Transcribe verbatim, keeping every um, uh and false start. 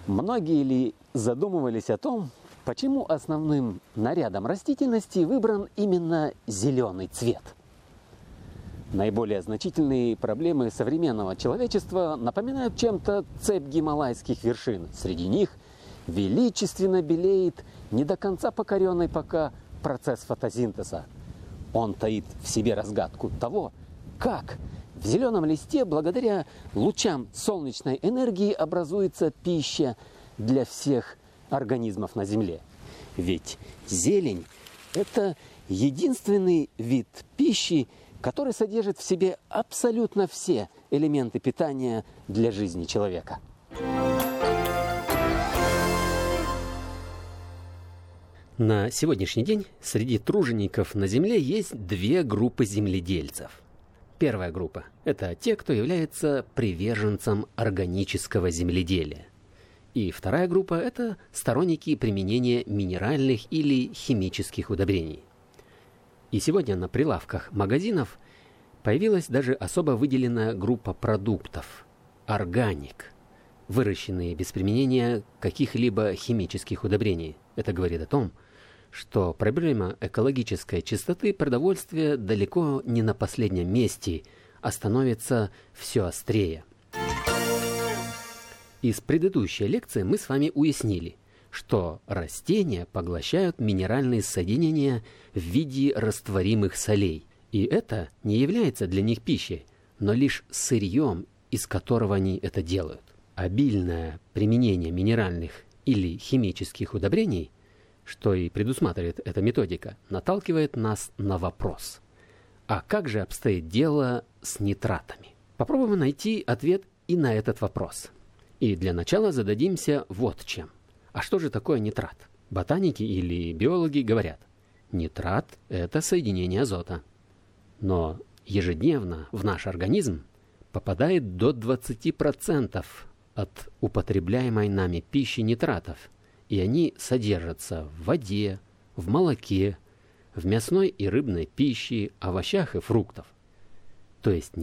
Многие ли задумывались о том, почему основным нарядом растительности выбран именно зеленый цвет? Наиболее значительные проблемы современного человечества напоминают чем-то цепь гималайских вершин. Среди них величественно белеет не до конца покоренный пока процесс фотосинтеза. Он таит в себе разгадку того, как в зеленом листе благодаря лучам солнечной энергии образуется пища для всех организмов на Земле. Ведь зелень – это единственный вид пищи, который содержит в себе абсолютно все элементы питания для жизни человека. На сегодняшний день среди тружеников на Земле есть две группы земледельцев. Первая группа – это те, кто является приверженцем органического земледелия. И вторая группа – это сторонники применения минеральных или химических удобрений. И сегодня на прилавках магазинов появилась даже особо выделенная группа продуктов – органик, выращенные без применения каких-либо химических удобрений. Это говорит о том, что проблема экологической чистоты продовольствия далеко не на последнем месте, а становится все острее. Из предыдущей лекции мы с вами уяснили, что растения поглощают минеральные соединения в виде растворимых солей. И это не является для них пищей, но лишь сырьем, из которого они это делают. Обильное применение минеральных или химических удобрений, что и предусматривает эта методика, наталкивает нас на вопрос: а как же обстоит дело с нитратами? Попробуем найти ответ и на этот вопрос. И для начала зададимся вот чем. А что же такое нитрат? Ботаники или биологи говорят: нитрат – это соединение азота. Но ежедневно в наш организм попадает до двадцати процентов от употребляемой нами пищи нитратов, и они содержатся в воде, в молоке, в мясной и рыбной пище, овощах и фруктах. То есть